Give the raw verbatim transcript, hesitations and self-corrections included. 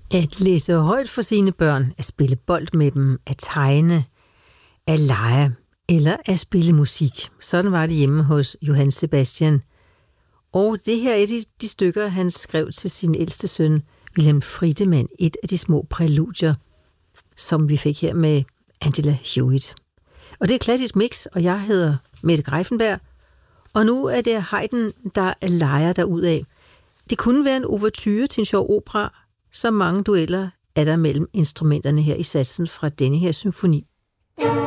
At læse højt for sine børn, at spille bold med dem, at tegne, at lege eller at spille musik. Sådan var det hjemme hos Johann Sebastian. Og det her er de, de stykker, han skrev til sin ældste søn, Wilhelm Friedemann, et af de små præludier, som vi fik her med Angela Hewitt. Og det er klassisk mix, og jeg hedder Mette Greiffenberg, og nu er det Haydn, der leger derudad. Det kunne være en ouverture til en sjov opera, så mange dueller er der mellem instrumenterne her i satsen fra denne her symfoni.